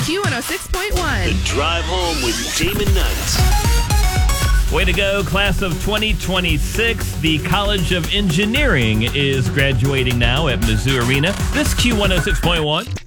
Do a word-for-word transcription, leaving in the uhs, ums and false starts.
Q one oh six point one. The Drive Home with Damon Nutt. Way to go, class of twenty twenty-six. The College of Engineering is graduating now at Mizzou Arena. This Q one oh six point one.